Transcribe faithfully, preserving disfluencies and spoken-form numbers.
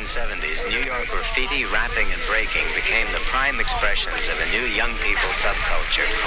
nineteen seventies, New York graffiti, rapping, and breaking became the prime expressions of a new young people subculture